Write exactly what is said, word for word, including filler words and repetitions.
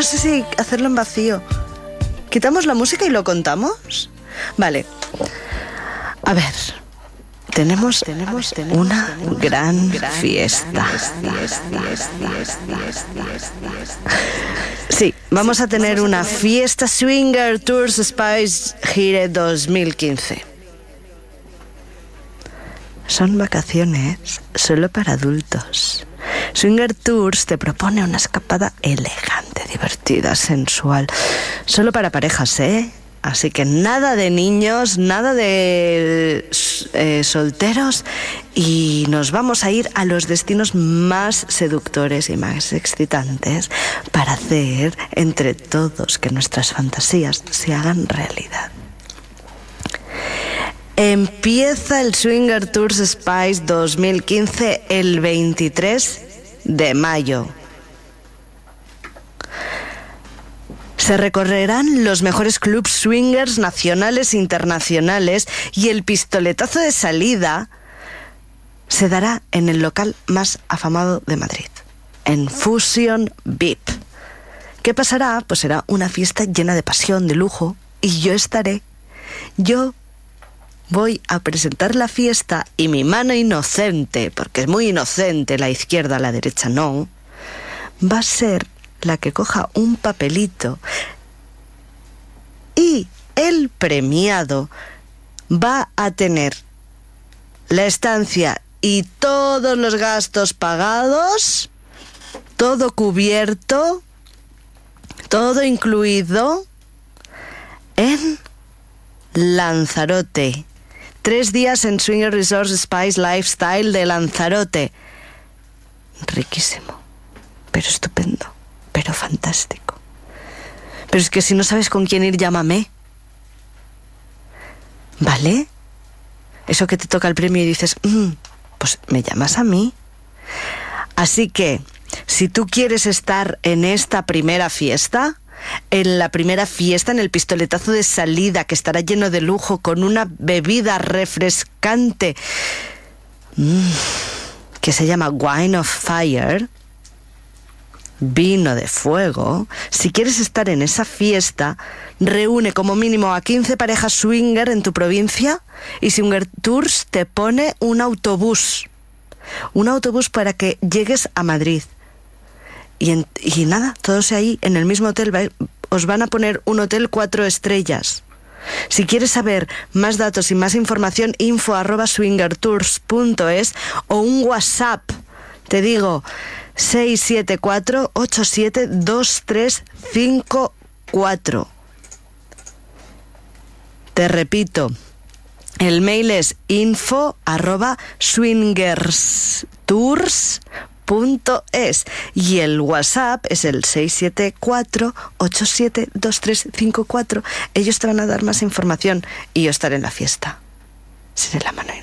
no sé si hacerlo en vacío. ¿Quitamos la música y lo contamos? Vale. A ver, tenemos, tenemos, tenemos una tenemos gran, gran fiesta. Sí, vamos a tener una fiesta Swinger Tours Spice Gire dos mil quince. Son vacaciones solo para adultos. Swinger Tours te propone una escapada elegante, divertida, sensual. Solo para parejas, ¿eh? Así que nada de niños, nada de eh, solteros, y nos vamos a ir a los destinos más seductores y más excitantes para hacer entre todos que nuestras fantasías se hagan realidad. Empieza el Swinger Tours Spice dos mil quince el veintitrés de mayo. Se recorrerán los mejores clubs swingers nacionales e internacionales, y el pistoletazo de salida se dará en el local más afamado de Madrid, en Fusion V I P. ¿Qué pasará? Pues será una fiesta llena de pasión, de lujo, y yo estaré. Yo voy a presentar la fiesta, y mi mano inocente, porque es muy inocente, la izquierda, la derecha no, va a ser la que coja un papelito, y el premiado va a tener la estancia y todos los gastos pagados, todo cubierto, todo incluido en Lanzarote. Tres días en Swinger Resort Spice Lifestyle de Lanzarote. Riquísimo, pero estupendo, pero fantástico. Pero es que si no sabes con quién ir, llámame. ¿Vale? Eso que te toca el premio y dices, mmm, pues me llamas a mí. Así que, si tú quieres estar en esta primera fiesta, en la primera fiesta, en el pistoletazo de salida, que estará lleno de lujo, con una bebida refrescante mmm, que se llama Wine of Fire, vino de fuego. Si quieres estar en esa fiesta, reúne como mínimo a quince parejas swinger en tu provincia, y Swinger Tours te pone un autobús. Un autobús para que llegues a Madrid. Y, en, y nada, todos ahí en el mismo hotel. ¿Vale? Os van a poner un hotel cuatro estrellas. Si quieres saber más datos y más información, info arroba swingertours punto es, o un WhatsApp, te digo, seis siete cuatro ocho siete dos tres cinco cuatro. Te repito, el mail es info arroba swingertours punto es y el WhatsApp es el seis siete cuatro ocho siete dos tres cinco cuatro. Ellos te van a dar más información y yo estaré en la fiesta. Seré la mano